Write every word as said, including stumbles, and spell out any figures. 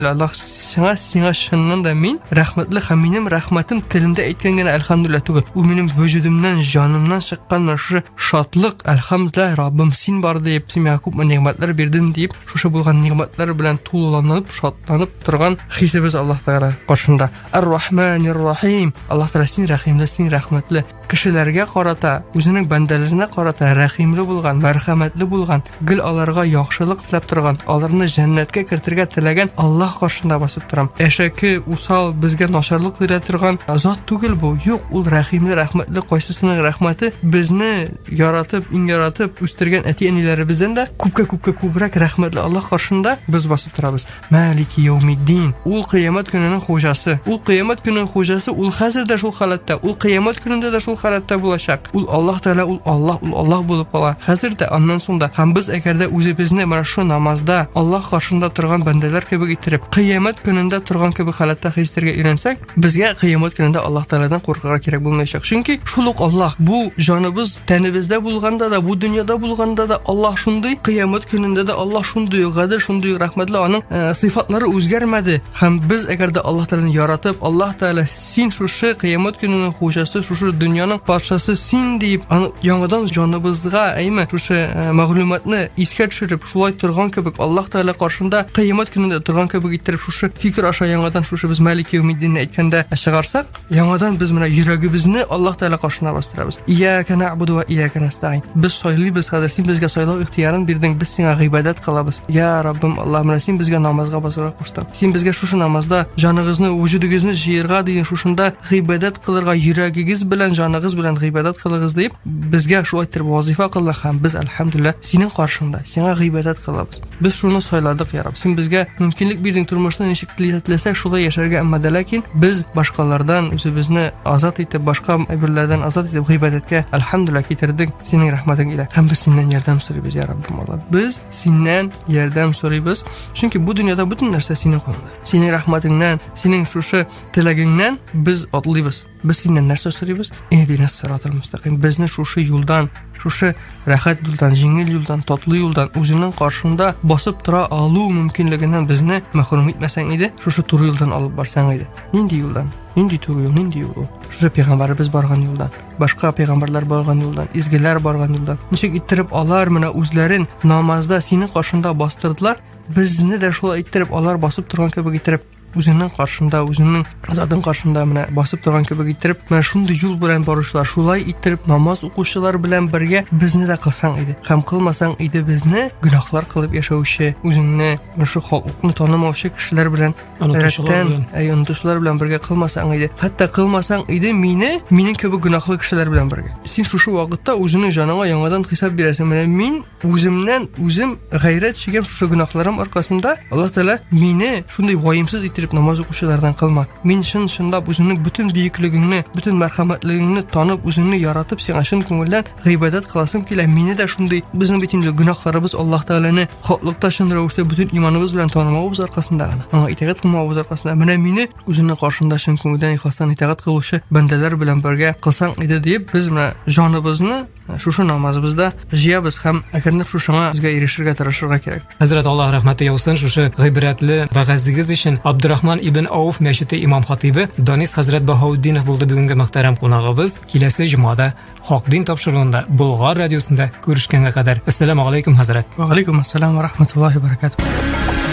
Alloh senga senga shundan da men rahmatli ham mening rahmatim tilimda aytgangina alhamdulillah tugul. U mening vujudimdan, jonimdan chiqqan shu shodlik, alhamdulillah Robbim sen bor deb, senga ko'p ne'matlar berdim deb, shu bo'lgan ne'matlar bilan to'lanib, shodlanib turgan hissimiz Alloh taolo qo'shinda. Ar-Rahmanir Rahim. Alloh taolo sen rahimli, sen rahmatli. Kishilarga qarata, o'zining bandalariga qarata rahimli bo'lgan, marhamatli bo'lgan, gil ularga yaxshilik tilab turgan, ularni jannatga kiritirga tilagan Alloh qo'shinda bosib turam. Eshaki usal bizga nosharlik qila turgan zot tugul bu. Yo'q, u rahimli, rahmatli qo'shisining rahmati bizni yaratib, ingaratib o'stirgan ati-anilarimizdan da ko'pga ko'pga ko'proq rahmatli Alloh qo'shinda biz bosib turamiz. Maliki yawmiddin. U qiyomat kunining xo'jasi. U qiyomat kunining xo'jasi, u hozirda shu holatda, u qiyomat kunida da shu holatda bo'lacak. U Alloh taolo, u Alloh, u Alloh bo'lib qolar. Hozirda ondan so'ngda ham biz agarda o'zimizni mana shu namozda Alloh qo'shinda turgan bandalar kabi itirib, qiyomat kunida turgan kabi holatda hisslarga ilinsak, bizga qiyomat kunida Alloh taoladan qo'rqishga kerak bo'lmaydi. Chunki shuluq Alloh bu jonimiz tanimizda bo'lganda da, bu dunyoda bo'lganda da Alloh shunday, qiyomat kunida da Alloh shunday g'adir, shunday rahmatli, uning sifatlari o'zgarmadi. Ham biz agarda Alloh taolani yaratib, Alloh taolo sen shu shu qiyomat kunining xo'jasi, shu shu dunyoning podshosi sen deb yangidan jonimizga ayma shu ma'lumotni esga tushirib, shulay turgan kabi Alloh taolo qo'shinda qiyomat kunida turgan kabi itirib, shu fikr asha yangidan shu biz Maliki yawmiddinni aytganda chiqarsak, yangidan biz mana yuragimizni Alloh taolo qo'shinda bostiramiz. Iyyaka na'budu va iyyaka nasta'in. Biz so'ylaymiz, hozir sen bizga so'ylov ixtiyorini berding, biz senga ibodat qilamiz. Ya Robbim, Alloh mana sen bizga namozga bosira qo'shding. Sen bizga shu shu namozda joningizni, vujudingizni shirga degan shu shunda ibodat qilirga yuragingiz bilan, joningiz bilan ibodat qiling'iz deb bizga shu aytib vazifa qildi ham biz alhamdulillah sening qarshingda senga ibodat qilamiz. Biz shuni so'yladik ya Robb. Sen bizga mumkinlik berding, turmushni nechik tilasak shunday yasharga, ammo lekin biz boshqalardan o'zimizni ozod etib, boshqa birlardan ozod etib ibodatga alhamdulillah ketirdik sening rahmating ila. Ham biz sendan yordam so'raymiz ya Robbim Alloh. Biz sendan yordam so'raymiz. Chunki bu dunyoda butun narsa sening qo'lingda. Sening rahmatingdan, sening shu shu tilagingdan biz otlaymiz. Biz sendan narsa so'raymiz. Ehdinas siratal mustaqim. Bizni shu shu yo'ldan, shu shu rahat yo'ldan, yengil yo'ldan, tatli yo'ldan o'zining qarshында bosib tura olu mumkinligidan bizni mahrum etmasang edi, shu shu tur yo'ldan olib borsang edi. Nindi yo'ldan? Nindi tur yo'l, nindi yo'l. Shu payg'ambarimiz borgan yo'ldan, boshqa payg'ambarlar borgan yo'ldan, izgilar borgan yo'ldan. Nechik ittirib olar, mana o'zlarin namozda sening qarshında bostirdilar. Bizni de shu ittirib olar, bosib turgan kabi itirib o'zining qarshında, o'zining zotin qarshında mana bosib turgan kabi itirib, mana shunday yo'l bilan borishlar, shulay itirib namoz o'quvchilar bilan birga bizni de qilsang edi. Ham qilmasang edi bizni gunohlar qilib yashovchi, o'zingni shu huquqni tanimovchi kishilar bilan unutishlar ay unutishlar bilan birga qilmasang edi. Hatto qilmasang edi meni, mening kabi gunohli kishilar bilan birga. Sen shu shu vaqtda o'zining joniga yangidan hisob berasan. Mana men o'zimdan o'zim g'ayrat chekgan shu gunohlarim orqasida Alloh taolo meni shunday voyimsiz itirib namoz o'quvchilardan qilma. Men shin shundab o'zining butun buyukligingni, butun marhamatligingni tanib, o'zingni yaratib, sen shin ko'ngildan ibodat qilasim kelar. Meni de shunday bizning butun gunohlarimiz Alloh taolani xo'liqda shunday ravishda butun iymonimiz bilan tanimomiz orqasida, ana itoat qilmomiz orqasida. Mana meni o'zining qarshында shin ko'ngildan ixlosdan itoat qiluvchi bandalar bilan birga qilsang edi deb biz mana jonimizni shu shu namozimizda jiyamiz ham agarnib shu shunga bizga erishirga tirishirga kerak. Hazrat Alloh rahmatiga olsin, shu shu g'ibratli va'zingiz uchun Abdurahmon ibn Avf masjidi imom xatibi Donis Hazrat Bahouddinov bo'ldi bugungi muhtaram qonog'imiz. Kelasi jumada Haq din topshirig'ida Bulg'or radiosida ko'rishganga qadar assalomu alaykum Hazrat. Va alaykum assalom va rahmatullohi va barakatuh.